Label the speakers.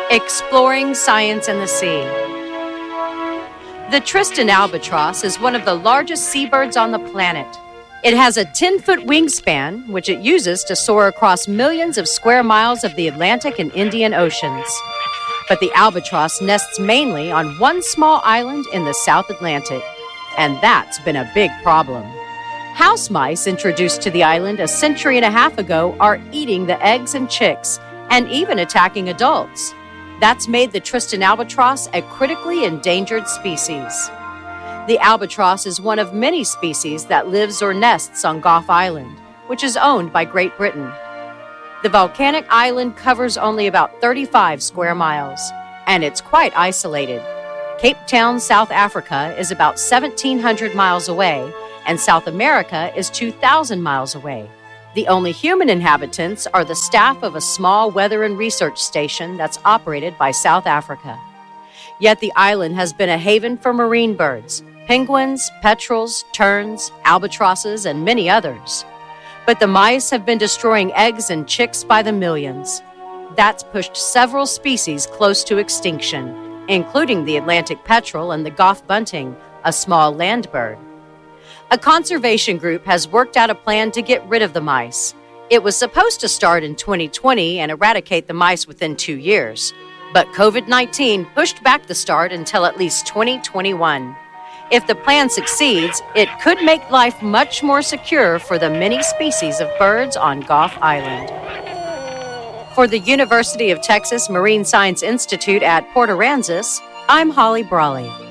Speaker 1: Exploring science in the sea. The Tristan albatross is one of the largest seabirds on the planet. It has a 10-foot wingspan, which it uses to soar across millions of square miles of the Atlantic and Indian Oceans. But the albatross nests mainly on one small island in the South Atlantic, and that's been a big problem. House mice introduced to the island a century and a half ago are eating the eggs and chicks, and even attacking adults. That's made the Tristan albatross a critically endangered species. The albatross is one of many species that lives or nests on Gough Island, which is owned by Great Britain. The volcanic island covers only about 35 square miles, and it's quite isolated. Cape Town, South Africa is about 1,700 miles away, and South America is 2,000 miles away. The only human inhabitants are the staff of a small weather and research station that's operated by South Africa. Yet the island has been a haven for marine birds, penguins, petrels, terns, albatrosses, and many others. But the mice have been destroying eggs and chicks by the millions. That's pushed several species close to extinction, including the Atlantic petrel and the Gough bunting, a small land bird. A conservation group has worked out a plan to get rid of the mice. It was supposed to start in 2020 and eradicate the mice within 2 years. But COVID-19 pushed back the start until at least 2021. If the plan succeeds, it could make life much more secure for the many species of birds on Gough Island. For the University of Texas Marine Science Institute at Port Aransas, I'm Holly Brawley.